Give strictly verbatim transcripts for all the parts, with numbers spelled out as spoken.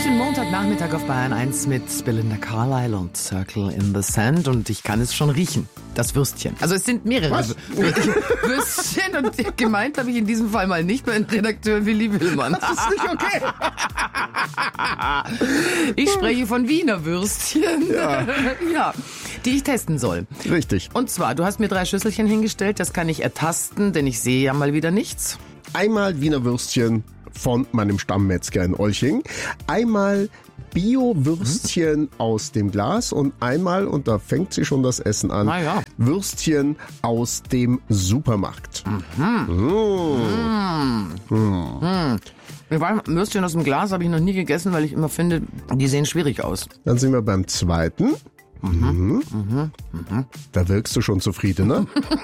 Guten Montagnachmittag auf Bayern eins mit Belinda Carlisle und Circle in the Sand. Und ich kann es schon riechen, das Würstchen. Also es sind mehrere Was? Würstchen und gemeint habe ich in diesem Fall mal nicht meinen Redakteur Willi Willmann. Das ist nicht okay. Ich spreche von Wiener Würstchen, Ja. ja, die ich testen soll. Richtig. Und zwar, du hast mir drei Schüsselchen hingestellt, das kann ich ertasten, denn ich sehe ja mal wieder nichts. Einmal Wiener Würstchen von meinem Stammmetzger in Olching. Einmal Bio-Würstchen aus dem Glas und einmal, und da fängt sich schon das Essen an, Na ja. Würstchen aus dem Supermarkt. Ich weiß, Würstchen aus dem Glas habe ich noch nie gegessen, weil ich immer finde, die sehen schwierig aus. Dann sind wir beim zweiten. Mhm. Mhm. Da wirkst du schon zufrieden, ne?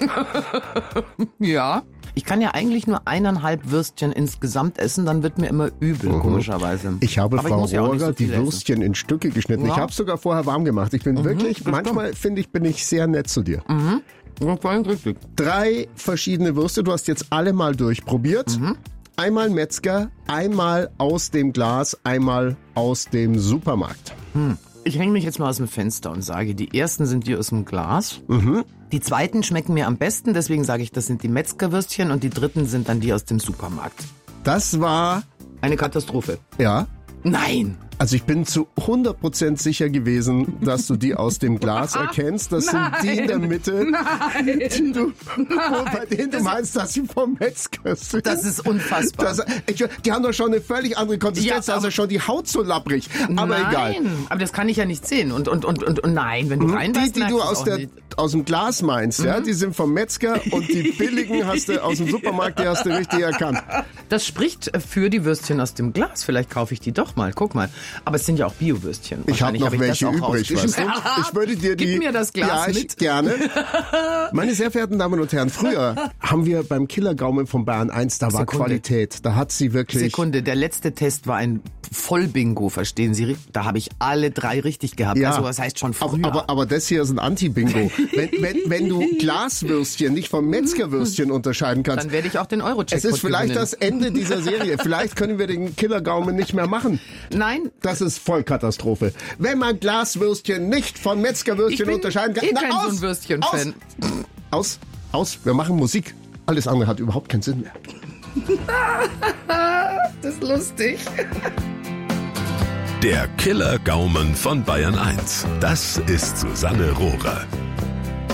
Ja. Ich kann ja eigentlich nur eineinhalb Würstchen insgesamt essen, dann wird mir immer übel, komischerweise. Ich habe Aber Frau muss ja auch nicht Rohrer so viel die essen. Würstchen in Stücke geschnitten. Ja. Ich habe es sogar vorher warm gemacht. Ich bin wirklich, das manchmal finde ich, bin ich sehr nett zu dir. Ja, voll richtig. Drei verschiedene Würste. Du hast jetzt alle mal durchprobiert. Einmal Metzger, einmal aus dem Glas, einmal aus dem Supermarkt. Ich hänge mich jetzt mal aus dem Fenster und sage, die ersten sind die aus dem Glas. Die zweiten schmecken mir am besten, deswegen sage ich, das sind die Metzgerwürstchen und die dritten sind dann die aus dem Supermarkt. Das war, Eine Katastrophe. ja, Nein! also ich bin zu hundert Prozent sicher gewesen, dass du die aus dem Glas erkennst. Das sind die in der Mitte, die du, wo, bei denen du meinst, dass sie vom Metzger sind. Das ist unfassbar. Das, ich, die haben doch schon eine völlig andere Konsistenz, Ja, also aber- schon die Haut so lapprig. Aber nein, egal. aber das kann ich ja nicht sehen. Und, und, und, und, und nein, wenn du Die, reinbeißt, die merkst du du's aus, auch der, nicht. aus dem Glas meinst, ja, die sind vom Metzger und die billigen hast du aus dem Supermarkt, die hast du richtig erkannt. Das spricht für die Würstchen aus dem Glas. Vielleicht kaufe ich die doch mal. Guck mal. Aber es sind ja auch Bio-Würstchen. Ich habe Wahrscheinlich noch hab ich das welche auch übrig, weißt du? rausgeschmissen. Ich würde dir die... Gib mir das Glas ja, ich, mit. gerne. Meine sehr verehrten Damen und Herren, früher haben wir beim Killergaumen von Bayern eins, da war Sekunde. Qualität. Da hat sie wirklich... Sekunde, der letzte Test war ein Vollbingo, verstehen Sie? Da habe ich alle drei richtig gehabt. Ja. Also das heißt schon früher. Aber, aber, aber das hier ist ein Anti-Bingo. Wenn, wenn, wenn du Glaswürstchen nicht vom Metzgerwürstchen unterscheiden kannst, Dann werde ich auch den Euro-Checkpot es ist vielleicht gewinnen. das Ende dieser Serie. Vielleicht können wir den Killergaumen nicht mehr machen. Nein, Das ist Vollkatastrophe. Wenn man Glaswürstchen nicht von Metzgerwürstchen ich bin unterscheiden kann. eh Na, kein so aus, ein Würstchen-Fan. Aus, aus, aus. Wir machen Musik. Alles andere hat überhaupt keinen Sinn mehr. Das ist lustig. Der Killer-Gaumen von Bayern eins. Das ist Susanne Rohrer.